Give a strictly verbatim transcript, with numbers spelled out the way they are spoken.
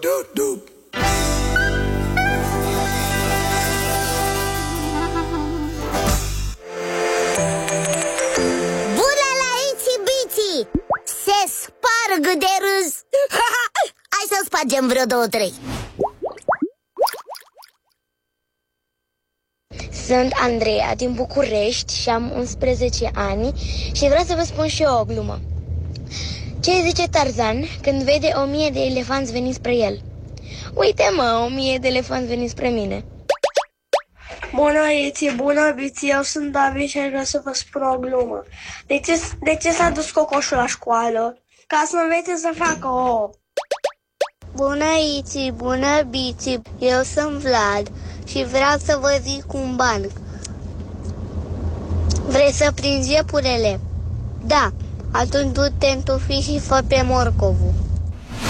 Du, du. Bună la Itsy Bitsy! Se sparg de râs. Hai să spargem vreo două, trei. Sunt Andreea din București și am unsprezece ani și vreau să vă spun și eu o glumă. Ce zice Tarzan când vede o mie de elefanți venind spre el? Uite mă, o mie de elefanți venind spre mine. Bună, Itsy, bună, Bitsy, eu sunt David și aș vrea să vă spun o glumă. De ce, de ce s-a dus cocoșul la școală? Ca să învețe să facă ouă. Bună, Itsy, bună, Bitsy, eu sunt Vlad și vreau să vă zic un banc. Vrei să prinzi iepurele? Da, atunci du-te în tufi și fă pe morcovul.